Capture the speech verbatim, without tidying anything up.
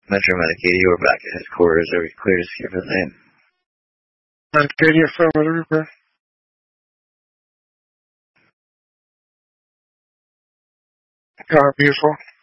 Metro Medicaid, we're back at headquarters. Are we clear to skip his name? Medicaid, affirmative, Reaper. Car beautiful.